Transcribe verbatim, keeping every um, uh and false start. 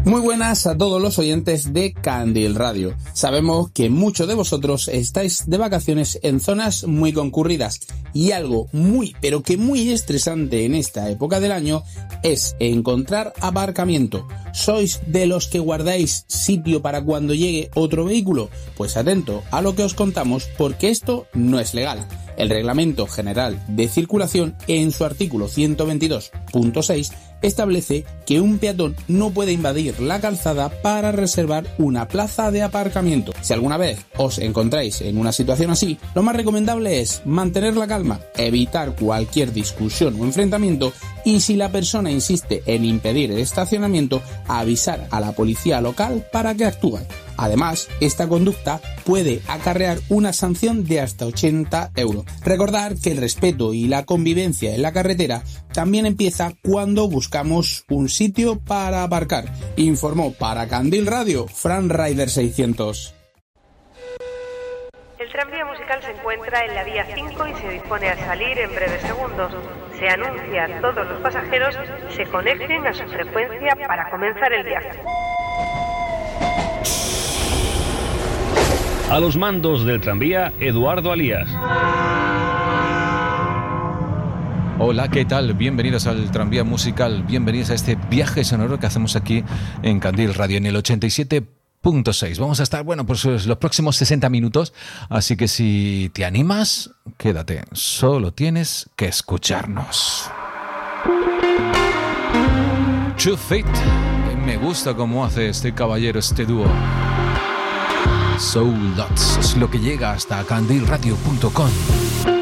Muy buenas a todos los oyentes de Candil Radio. Sabemos que muchos de vosotros estáis de vacaciones en zonas muy concurridas y algo muy pero que muy estresante en esta época del año es encontrar aparcamiento. ¿Sois de los que guardáis sitio para cuando llegue otro vehículo? Pues atento a lo que os contamos porque esto no es legal. El Reglamento General de Circulación, en su artículo ciento veintidós punto seis, establece que un peatón no puede invadir la calzada para reservar una plaza de aparcamiento. Si alguna vez os encontráis en una situación así, lo más recomendable es mantener la calma, evitar cualquier discusión o enfrentamiento y si la persona insiste en impedir el estacionamiento, avisar a la policía local para que actúen. Además, esta conducta puede acarrear una sanción de hasta ochenta euros. Recordar que el respeto y la convivencia en la carretera también empieza cuando buscamos un sitio para aparcar. Informó para Candil Radio, Fran Rider seiscientos. El tranvía musical se encuentra en la vía cinco y se dispone a salir en breves segundos. Se anuncia a todos los pasajeros se conecten a su frecuencia para comenzar el viaje. A los mandos del tranvía, Eduardo Alías. Hola, ¿qué tal? Bienvenidos al tranvía musical, bienvenidos a este viaje sonoro que hacemos aquí en Candil Radio, en el ochenta y siete punto seis. Vamos a estar, bueno, pues los próximos sesenta minutos, así que si te animas, quédate, solo tienes que escucharnos. True Fate, me gusta cómo hace este caballero, este dúo. Soul Dots es lo que llega hasta candil radio punto com.